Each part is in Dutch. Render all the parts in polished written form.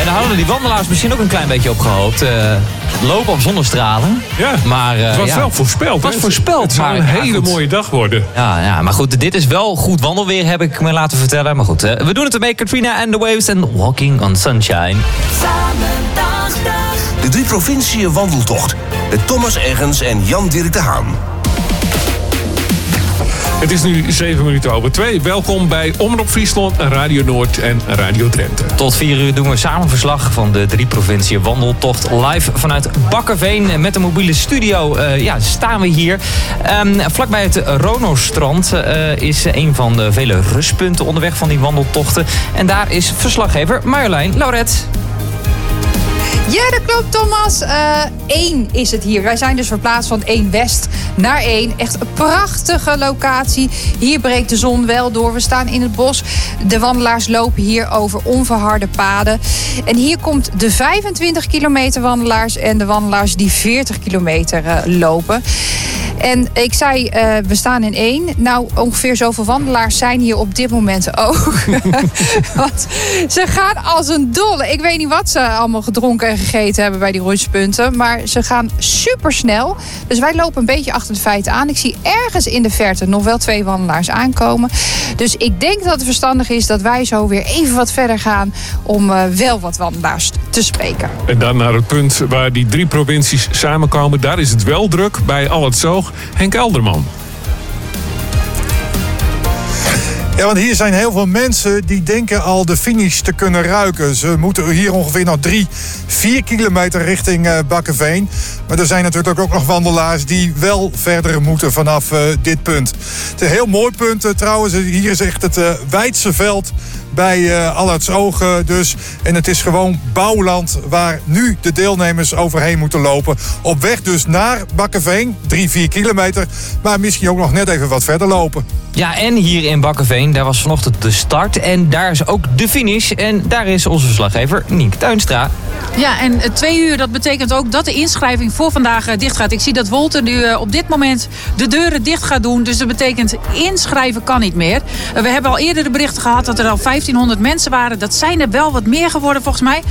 dan hadden die wandelaars misschien ook een klein beetje opgehoopt. Lopen op zonnestralen. Ja, maar, het was wel voorspeld. Het was voorspeld. Het zou een hele mooie dag worden. Ja, maar goed, dit is wel goed wandelweer, heb ik me laten vertellen. Maar goed, we doen het ermee. Katrina and the Waves en Walking on Sunshine. De 3 provinciën wandeltocht. Met Thomas Eggens en Jan-Dirk de Haan. Het is nu 2:07. Welkom bij Omroep Friesland, Radio Noord en Radio Drenthe. Tot 4 uur doen we samen verslag van de 3 provinciën wandeltocht live vanuit Bakkerveen. Met de mobiele studio staan we hier. Vlakbij het Ronostrand is een van de vele rustpunten onderweg van die wandeltochten. En daar is verslaggever Marjolein Lauret. Ja, dat klopt, Thomas. 1 is het hier. Wij zijn dus verplaatst van 1 West naar 1. Echt een prachtige locatie. Hier breekt de zon wel door. We staan in het bos. De wandelaars lopen hier over onverharde paden. En hier komt de 25 kilometer wandelaars en de wandelaars die 40 kilometer lopen. En ik zei, we staan in 1. Nou, ongeveer zoveel wandelaars zijn hier op dit moment ook. Want ze gaan als een dolle. Ik weet niet wat ze allemaal gedronken en gegeten hebben bij die rustpunten. Maar ze gaan supersnel. Dus wij lopen een beetje achter de feiten aan. Ik zie ergens in de verte nog wel 2 wandelaars aankomen. Dus ik denk dat het verstandig is dat wij zo weer even wat verder gaan om wel wat wandelaars te spreken. En dan naar het punt waar die 3 provincies samenkomen. Daar is het wel druk bij Al het Zoog. Henk Elderman. Ja, want hier zijn heel veel mensen die denken al de finish te kunnen ruiken. Ze moeten hier ongeveer nog 3-4 kilometer richting Bakkerveen. Maar er zijn natuurlijk ook nog wandelaars die wel verder moeten vanaf dit punt. Het is een heel mooi punt trouwens. Hier is echt het Weidse veld bij Allertsoog dus. En het is gewoon bouwland waar nu de deelnemers overheen moeten lopen. Op weg dus naar Bakkerveen, 3-4 kilometer. Maar misschien ook nog net even wat verder lopen. Ja, en hier in Bakkerveen, daar was vanochtend de start. En daar is ook de finish. En daar is onze verslaggever Nienke Tuinstra. Ja, en 2 uur, dat betekent ook dat de inschrijving voor vandaag dicht gaat. Ik zie dat Wolter nu op dit moment de deuren dicht gaat doen. Dus dat betekent inschrijven kan niet meer. We hebben al eerder de berichten gehad dat er al 1500 mensen waren. Dat zijn er wel wat meer geworden volgens mij.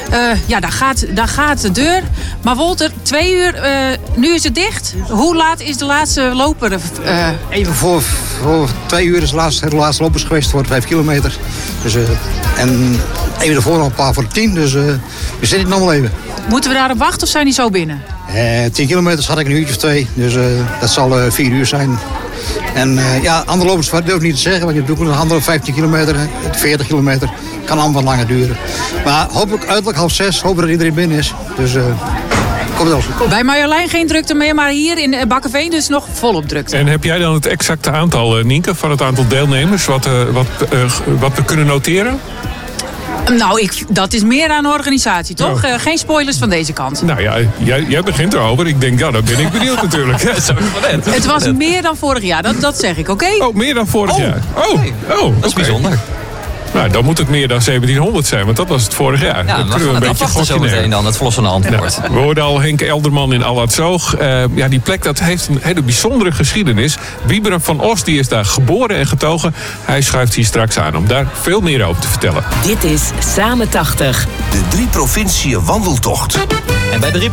Daar gaat de deur. Maar Wolter, 2 uur, nu is het dicht. Hoe laat is de laatste loper? Even voor 2 uur is de laatste lopers geweest voor 5 kilometer. Dus, en even ervoor nog een paar voor 10. Dus we zitten nog wel even. Moeten we daarop wachten of zijn die zo binnen? 10 kilometer had ik een uurtje of 2. Dus dat zal 4 uur zijn. En andere lopers durf ik niet te zeggen. Want je doet nog andere 15 kilometer, 40 kilometer. Kan allemaal wat langer duren. Maar hopelijk uiterlijk 5:30 hopen dat iedereen binnen is. Dus komt wel goed. Bij Marjolein geen drukte meer, maar hier in Bakkerveen dus nog volop drukte. En heb jij dan het exacte aantal, Nienke, van het aantal deelnemers? Wat we kunnen noteren? Nou, dat is meer aan de organisatie, toch? Ja. Geen spoilers van deze kant. Nou ja, jij begint erover. Ik denk, dan ben ik benieuwd natuurlijk. Het was meer dan vorig jaar, dat zeg ik, oké? Oh, meer dan vorig jaar. Dat is bijzonder. Nou, dan moet het meer dan 1700 zijn, want dat was het vorig jaar. Ja, we gaan het afwachten zo meteen dan, het verlossende antwoord. Ja, we hoorden al Henk Elderman in Allertsoog. Die plek dat heeft een hele bijzondere geschiedenis. Wieberen van Os die is daar geboren en getogen. Hij schuift hier straks aan om daar veel meer over te vertellen. Dit is Samen 80. De 3 provinciën wandeltocht. En bij de 3